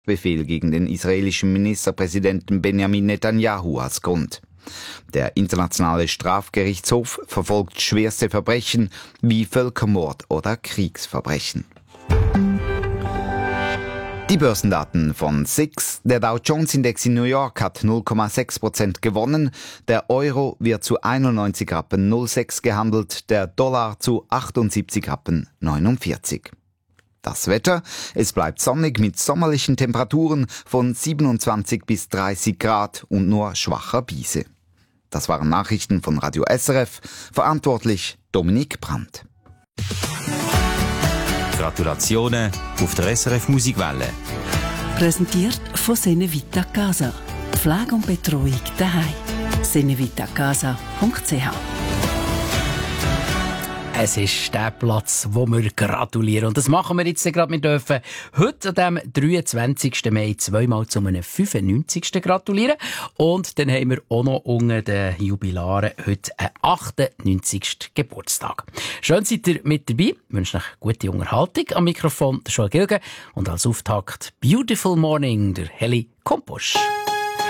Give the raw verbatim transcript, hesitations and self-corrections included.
Befehl gegen den israelischen Ministerpräsidenten Benjamin Netanyahu als Grund. Der Internationale Strafgerichtshof verfolgt schwerste Verbrechen wie Völkermord oder Kriegsverbrechen. Die Börsendaten von S I X. Der Dow Jones Index in New York hat null Komma sechs Prozent gewonnen. Der Euro wird zu einundneunzig Rappen null Komma sechs gehandelt, der Dollar zu achtundsiebzig Rappen neunundvierzig. Das Wetter: Es bleibt sonnig mit sommerlichen Temperaturen von siebenundzwanzig bis dreißig Grad und nur schwacher Brise. Das waren Nachrichten von Radio S R F. Verantwortlich Dominik Brandt. Gratulationen auf der S R F Musikwelle. Präsentiert von Senevita Casa. Pflege und Betreuung daheim. senevitacasa punkt c h. Es ist der Platz, wo wir gratulieren. Und das machen wir jetzt gerade. Wir dürfen heute an dem dreiundzwanzigsten Mai zweimal zu einem fünfundneunzigsten gratulieren. Und dann haben wir auch noch unter den Jubilaren heute einen achtundneunzigsten Geburtstag. Schön seid ihr mit dabei. Ich wünsche euch gute Unterhaltung. Am Mikrofon der Joel Gilgen und als Auftakt Beautiful Morning der Heli Komposch.